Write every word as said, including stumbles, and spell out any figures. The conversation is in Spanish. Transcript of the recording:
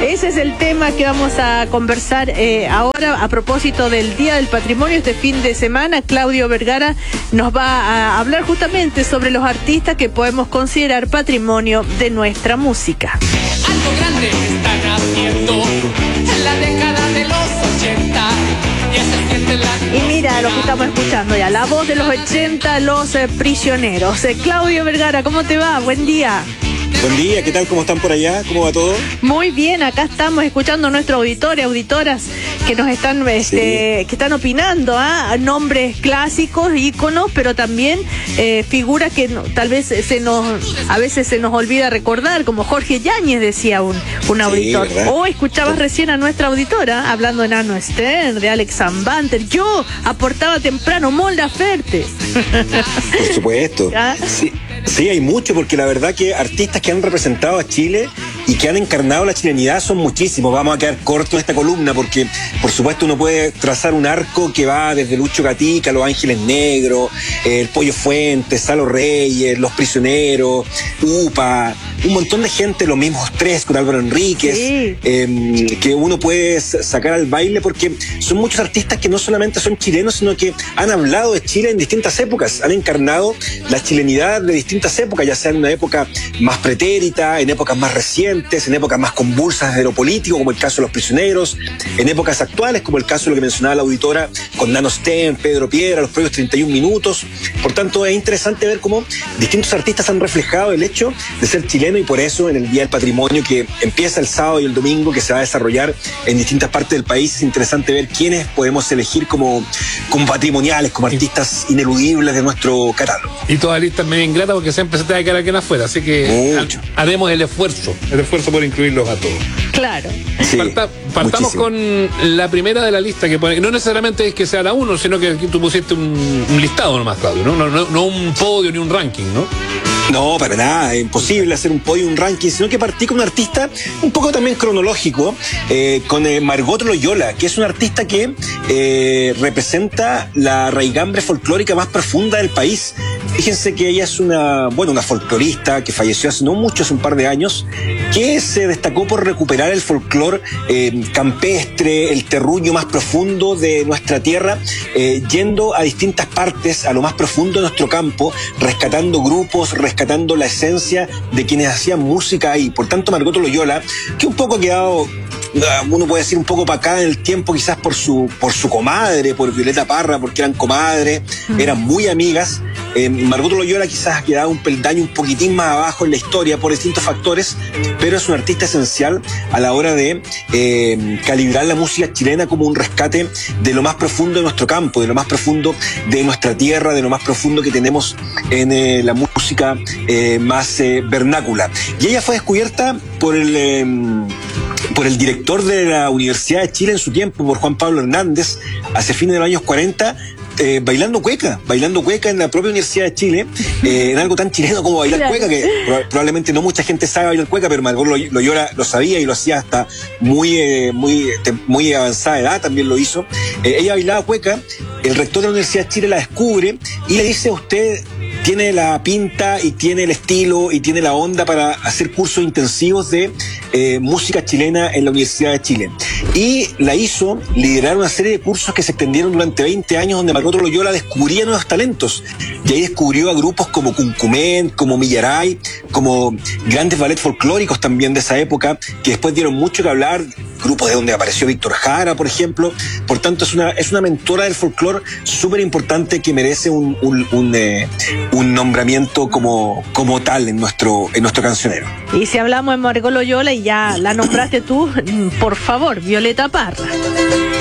Ese es el tema que vamos a conversar eh, ahora a propósito del Día del Patrimonio. Este fin de semana, Claudio Vergara nos va a hablar justamente sobre los artistas que podemos considerar patrimonio de nuestra música. Algo grande están haciendo en la década de los ochenta. Y mira lo que estamos escuchando ya, la voz de los ochenta, Los eh, Prisioneros. Eh, Claudio Vergara, ¿cómo te va? Buen día. Buen día, ¿qué tal? ¿Cómo están por allá? ¿Cómo va todo? Muy bien, acá estamos escuchando a nuestros auditores, auditoras que nos están, este, sí. que están opinando, ¿ah? Nombres clásicos, íconos, pero también eh, figuras que no, tal vez se nos, a veces se nos olvida recordar, como Jorge Yáñez, decía un, un auditor. Sí, o escuchabas recién a nuestra auditora hablando de Nano Stern, de Alex Zambanter. Yo aportaba temprano Mon Laferte. Por supuesto. ¿Ah? Sí. Sí, hay mucho, porque la verdad que artistas que han representado a Chile y que han encarnado la chilenidad son muchísimos. Vamos a quedar cortos en esta columna porque, por supuesto, uno puede trazar un arco que va desde Lucho Gatica, Los Ángeles Negros, eh, el Pollo Fuentes, Salo Reyes, Los Prisioneros, Upa, un montón de gente, los mismos tres con Álvaro Enríquez, sí. eh, que uno puede sacar al baile porque son muchos artistas que no solamente son chilenos, sino que han hablado de Chile en distintas épocas, han encarnado la chilenidad de distintas épocas, ya sea en una época más pretérita, en épocas más recientes, en épocas más convulsas de lo político, como el caso de Los Prisioneros, en épocas actuales, como el caso de lo que mencionaba la auditora, con Nano Stern, Pedro Piedra, los propios treinta y un minutos. Por tanto, es interesante ver cómo distintos artistas han reflejado el hecho de ser chileno, y por eso en el Día del Patrimonio, que empieza el sábado y el domingo, que se va a desarrollar en distintas partes del país, es interesante ver quiénes podemos elegir como, como patrimoniales, como artistas ineludibles de nuestro catálogo. Y toda lista medio ingrata porque siempre se te va a quedar aquí afuera, así que Mucho. haremos el esfuerzo, el esfuerzo por incluirlos a todos. Claro. Sí, Parta, partamos muchísimo. Con la primera de la lista que pone, no necesariamente es que sea la uno, sino que tú pusiste un, un listado nomás, Claudio, ¿no? No, no, no un podio ni un ranking, ¿no? No, para nada, es imposible hacer un podio, un ranking, sino que partí con un artista un poco también cronológico, eh, con eh, Margot Loyola, que es una artista que eh, representa la raigambre folclórica más profunda del país. Fíjense que ella es una, bueno, una folclorista que falleció hace no mucho, hace un par de años, que se destacó por recuperar el folclor eh, campestre, el terruño más profundo de nuestra tierra, eh, yendo a distintas partes, a lo más profundo de nuestro campo, rescatando grupos, rescatando la esencia de quienes hacían música ahí. Por tanto, Margot Loyola, que un poco ha quedado, uno puede decir, un poco para acá en el tiempo, quizás por su, por su comadre, por Violeta Parra, porque eran comadres, mm. eran muy amigas. Eh, Margot Loyola quizás ha quedado un peldaño un poquitín más abajo en la historia por distintos factores, pero es un artista esencial a la hora de eh, calibrar la música chilena como un rescate de lo más profundo de nuestro campo, de lo más profundo de nuestra tierra, de lo más profundo que tenemos en eh, la música eh, más eh, vernácula. Y ella fue descubierta por el... Eh, por el director de la Universidad de Chile en su tiempo, por Juan Pablo Hernández, hace fines de los años cuarenta, eh, bailando cueca, bailando cueca en la propia Universidad de Chile, eh, en algo tan chileno como bailar cueca, que pro- probablemente no mucha gente sabe bailar cueca, pero Margot Loyola lo sabía y lo hacía hasta muy, eh, muy, muy avanzada edad, también lo hizo. Eh, ella bailaba cueca, el rector de la Universidad de Chile la descubre y le dice: usted tiene la pinta y tiene el estilo y tiene la onda para hacer cursos intensivos de eh, música chilena en la Universidad de Chile. Y la hizo liderar una serie de cursos que se extendieron durante veinte años, donde Margot Loyola descubría nuevos talentos. Y ahí descubrió a grupos como Cuncumén, como Millaray, como grandes ballets folclóricos también de esa época, que después dieron mucho que hablar, grupos de donde apareció Víctor Jara, por ejemplo. Por tanto, es una, es una mentora del folclore súper importante que merece un, un, un, eh, un nombramiento como, como tal en nuestro, en nuestro cancionero. Y si hablamos de Margot Loyola y ya la nombraste tú, por favor, Violeta Parra.